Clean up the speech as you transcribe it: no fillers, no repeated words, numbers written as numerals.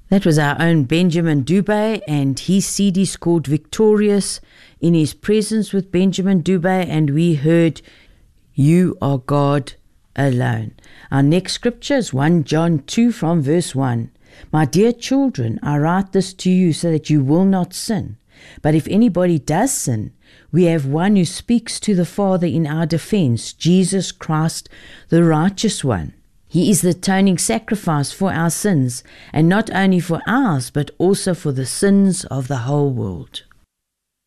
That was our own Benjamin Dubé, and his CD is called Victorious, In His Presence with Benjamin Dubé, and we heard You Are God Alone. Our next scripture is 1 John 2 from verse 1. My dear children, I write this to you so that you will not sin. But if anybody does sin, we have one who speaks to the Father in our defense, Jesus Christ, the righteous one. He is the atoning sacrifice for our sins, and not only for ours, but also for the sins of the whole world.